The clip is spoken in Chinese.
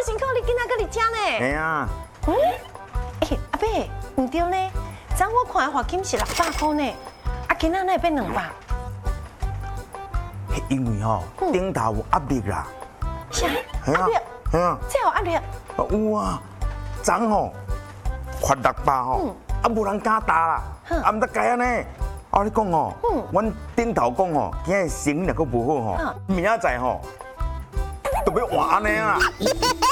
辛苦，你今仔个你吃呢？ 哎呀， 阿伯，唔对呢，昨我看的罚金是600块呢，啊，今仔哪会变200？ 因为吼顶头有压力啦。 啥？ 系啊，系啊， 这有压力？ 有啊，昨吼罚600吼，啊无人敢打啦，啊唔得该安尼。啊，你讲吼，阮顶头讲吼，今日生意若阁无好吼，明仔载吼，都要换安尼啊。